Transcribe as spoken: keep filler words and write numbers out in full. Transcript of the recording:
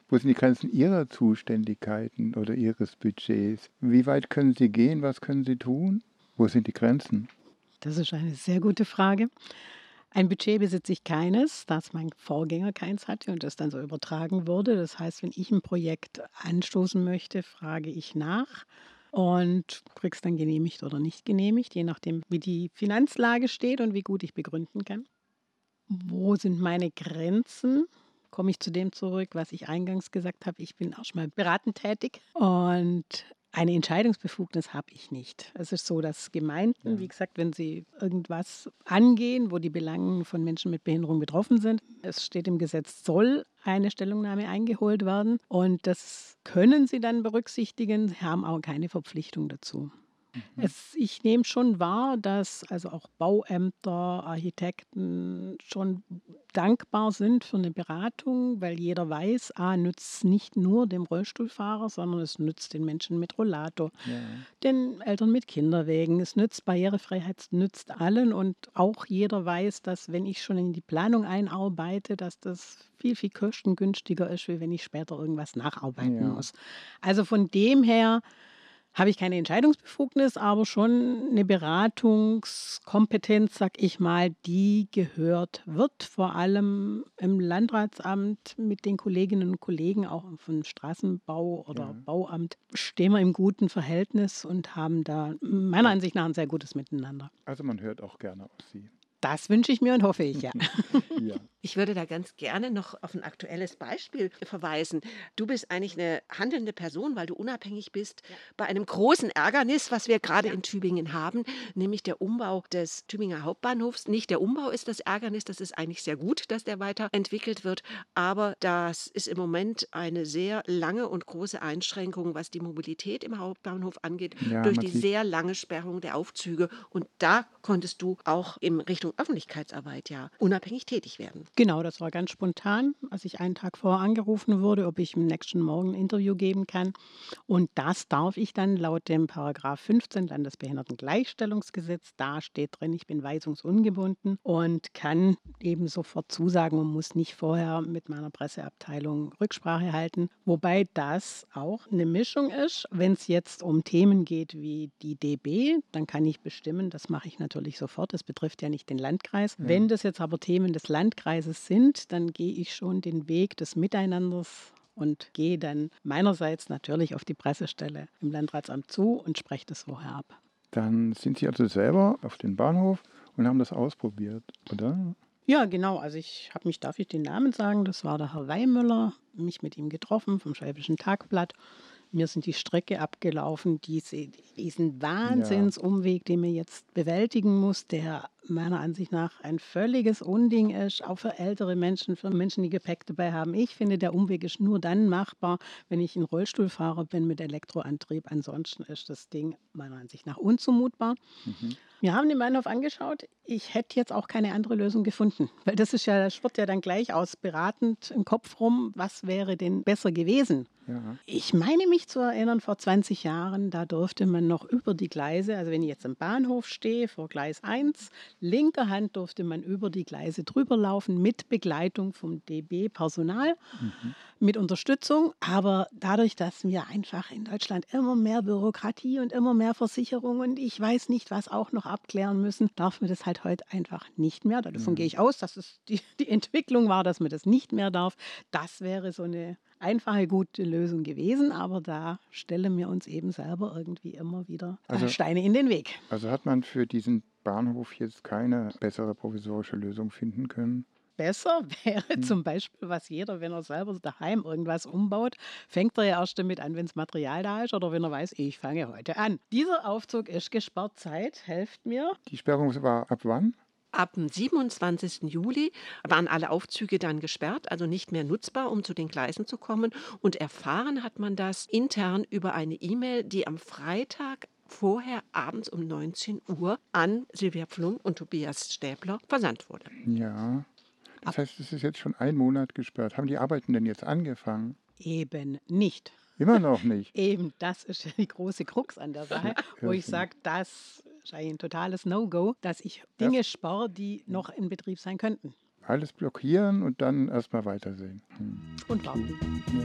Wo sind die Grenzen Ihrer Zuständigkeiten oder Ihres Budgets? Wie weit können Sie gehen? Was können Sie tun? Wo sind die Grenzen? Das ist eine sehr gute Frage. Ein Budget besitze ich keines, dass mein Vorgänger keins hatte und das dann so übertragen wurde. Das heißt, wenn ich ein Projekt anstoßen möchte, frage ich nach und kriege es dann genehmigt oder nicht genehmigt, je nachdem, wie die Finanzlage steht und wie gut ich begründen kann. Wo sind meine Grenzen? Komme ich zu dem zurück, was ich eingangs gesagt habe. Ich bin erstmal beratend tätig und eine Entscheidungsbefugnis habe ich nicht. Es ist so, dass Gemeinden, Ja. wie gesagt, wenn sie irgendwas angehen, wo die Belangen von Menschen mit Behinderung betroffen sind, es steht im Gesetz, soll eine Stellungnahme eingeholt werden und das können sie dann berücksichtigen, sie haben aber keine Verpflichtung dazu. Mhm. Es ich nehme schon wahr, dass also auch Bauämter, Architekten schon dankbar sind für eine Beratung, weil jeder weiß, A, nützt nicht nur dem Rollstuhlfahrer, sondern es nützt den Menschen mit Rollator, Ja. den Eltern mit Kinderwegen. Es nützt Barrierefreiheit, es nützt allen und auch jeder weiß, dass, wenn ich schon in die Planung einarbeite, dass das viel, viel kostengünstiger ist, wie wenn ich später irgendwas nacharbeiten Ja. muss. Also, von dem her habe ich keine Entscheidungsbefugnis, aber schon eine Beratungskompetenz, sage ich mal, die gehört wird, vor allem im Landratsamt mit den Kolleginnen und Kollegen, auch vom Straßenbau oder Ja. Bauamt, stehen wir im guten Verhältnis und haben da meiner Al Ansicht nach ein sehr gutes Miteinander. Also man hört auch gerne auf Sie. Das wünsche ich mir und hoffe ich, ja. Ja. Ich würde da ganz gerne noch auf ein aktuelles Beispiel verweisen. Du bist eigentlich eine handelnde Person, weil du unabhängig bist Ja. bei einem großen Ärgernis, was wir gerade Ja. in Tübingen haben, nämlich der Umbau des Tübinger Hauptbahnhofs. Nicht der Umbau ist das Ärgernis, das ist eigentlich sehr gut, dass der weiterentwickelt wird, aber das ist im Moment eine sehr lange und große Einschränkung, was die Mobilität im Hauptbahnhof angeht, Ja, durch man die sieht sehr lange Sperrung der Aufzüge. Und da konntest du auch in Richtung Öffentlichkeitsarbeit ja unabhängig tätig werden. Genau, das war ganz spontan, als ich einen Tag vorher angerufen wurde, ob ich am nächsten Morgen ein Interview geben kann. Und das darf ich dann laut dem Paragraph fünfzehn Landesbehindertengleichstellungsgesetz. Da steht drin, ich bin weisungsungebunden und kann eben sofort zusagen und muss nicht vorher mit meiner Presseabteilung Rücksprache halten. Wobei das auch eine Mischung ist. Wenn es jetzt um Themen geht wie die D B, dann kann ich bestimmen, das mache ich natürlich sofort. Das betrifft ja nicht den Landkreis. ja. Wenn das jetzt aber Themen des Landkreises sind, dann gehe ich schon den Weg des Miteinanders und gehe dann meinerseits natürlich auf die Pressestelle im Landratsamt zu und spreche das vorher ab. Dann sind Sie also selber auf den Bahnhof und haben das ausprobiert, oder? Ja, genau. Also ich habe mich, darf ich den Namen sagen, das war der Herr Weimüller, mich mit ihm getroffen vom Schwäbischen Tagblatt. Mir sind die Strecke abgelaufen, diese, diesen Ja. Wahnsinnsumweg, den man jetzt bewältigen muss, der meiner Ansicht nach ein völliges Unding ist, auch für ältere Menschen, für Menschen, die Gepäck dabei haben. Ich finde, der Umweg ist nur dann machbar, wenn ich ein Rollstuhlfahrer bin mit Elektroantrieb. Ansonsten ist das Ding meiner Ansicht nach unzumutbar. Mhm. Wir haben den Bahnhof angeschaut. Ich hätte jetzt auch keine andere Lösung gefunden, weil das ist ja, das schwirrt ja dann gleich aus beratend im Kopf rum, was wäre denn besser gewesen? Ja. Ich meine mich zu erinnern, vor zwanzig Jahren, da durfte man noch über die Gleise, also wenn ich jetzt am Bahnhof stehe, vor Gleis eins, linker Hand durfte man über die Gleise drüber laufen mit Begleitung vom D B-Personal, Mhm. mit Unterstützung. Aber dadurch, dass wir einfach in Deutschland immer mehr Bürokratie und immer mehr Versicherungen und ich weiß nicht, was auch noch abklären müssen, darf man das halt heute einfach nicht mehr. Davon Ja. gehe ich aus, dass es die, die Entwicklung war, dass man das nicht mehr darf. Das wäre so eine einfache, gute Lösung gewesen, aber da stellen wir uns eben selber irgendwie immer wieder äh, Also, Steine in den Weg. also hat man für diesen Bahnhof jetzt keine bessere provisorische Lösung finden können? Besser wäre Hm. zum Beispiel, was jeder, wenn er selber daheim irgendwas umbaut, fängt er ja erst damit an, wenn das Material da ist oder wenn er weiß, ich fange heute an. Dieser Aufzug ist gesperrt. Zeit, helft mir. Die Sperrung war ab wann? Ab dem siebenundzwanzigsten Juli waren alle Aufzüge dann gesperrt, also nicht mehr nutzbar, um zu den Gleisen zu kommen. Und erfahren hat man das intern über eine E-Mail, die am Freitag vorher abends um neunzehn Uhr an Silvia Pflum und Tobias Stäbler versandt wurde. Ja. Das heißt, es ist jetzt schon ein Monat gesperrt. Haben die Arbeiten denn jetzt angefangen? Eben nicht. Immer noch nicht. Eben, das ist ja die große Krux an der Sache, wo ich Irrsinn. sage, das ist eigentlich ein totales No-Go, dass ich Dinge spare, die noch in Betrieb sein könnten. Alles blockieren und dann erstmal weitersehen. Hm. Und warten. Ja.